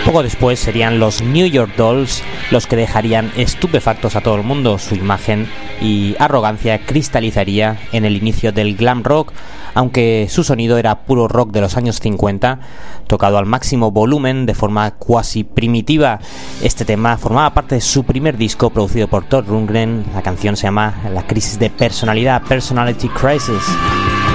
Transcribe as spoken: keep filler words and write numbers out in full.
Poco después serían los New York Dolls los que dejarían estupefactos a todo el mundo. Su imagen y arrogancia cristalizaría en el inicio del glam rock, aunque su sonido era puro rock de los años cincuenta, tocado al máximo volumen de forma cuasi primitiva. Este tema formaba parte de su primer disco producido por Todd Rundgren. La canción se llama La crisis de personalidad, Personality Crisis.